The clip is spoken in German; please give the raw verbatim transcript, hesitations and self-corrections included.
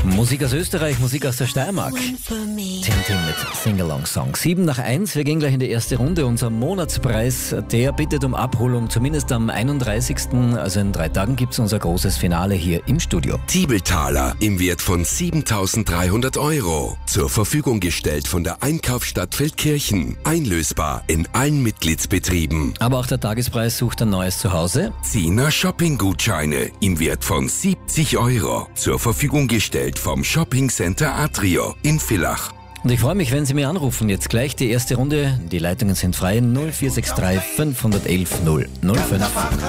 Musik aus Österreich, Musik aus der Steiermark. Tintin mit Sing-Along-Song. Sieben nach eins, wir gehen gleich in die erste Runde. Unser Monatspreis, der bittet um Abholung, zumindest am einunddreißigsten Also in drei Tagen gibt es unser großes Finale hier im Studio. Tiebeltaler im Wert von siebentausenddreihundert Euro. Zur Verfügung gestellt von der Einkaufsstadt Feldkirchen. Einlösbar in allen Mitgliedsbetrieben. Aber auch der Tagespreis sucht ein neues Zuhause. Zehner Shopping-Gutscheine im Wert von siebzig Euro. Zur Verfügung gestellt vom Shopping Center Atrio in Villach. Und ich freue mich, wenn Sie mir anrufen. Jetzt gleich die erste Runde. Die Leitungen sind frei. null vier sechs drei fünf eins eins null null fünf.